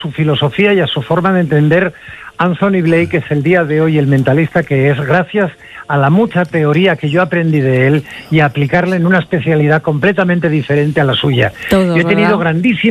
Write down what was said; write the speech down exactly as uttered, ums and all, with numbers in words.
su filosofía y a su forma de entender Anthony Blake es el día de hoy el mentalista que es, gracias a la mucha teoría que yo aprendí de él y a aplicarla en una especialidad completamente diferente a la suya. Todo, yo he tenido ¿verdad? grandísimas